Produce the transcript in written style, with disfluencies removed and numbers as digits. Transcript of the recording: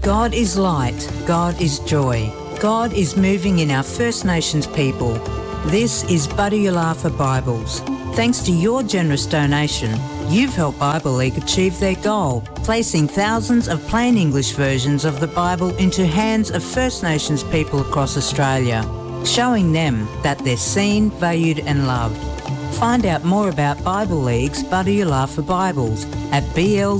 God is light. God is joy. God is moving in our First Nations people. This is Buddyalafa Bibles. Thanks to your generous donation, you've helped Bible League achieve their goal, placing thousands of plain English versions of the Bible into hands of First Nations people across Australia, showing them that they're seen, valued and loved. Find out more about Bible League's Buddyalafa Bibles at BL